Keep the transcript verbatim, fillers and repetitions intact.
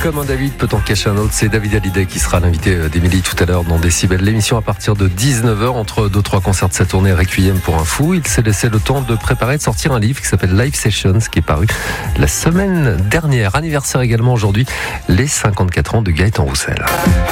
Comme un David peut en cacher un autre, c'est David Hallyday qui sera l'invité d'Émilie tout à l'heure dans Décibel. L'émission à partir de dix-neuf heures, entre deux trois concerts de sa tournée Requiem pour un fou. Il s'est laissé le temps de préparer, de sortir un livre qui s'appelle Live Sessions, qui est paru la semaine dernière. Anniversaire également aujourd'hui, les cinquante-quatre ans de Gaëtan Roussel.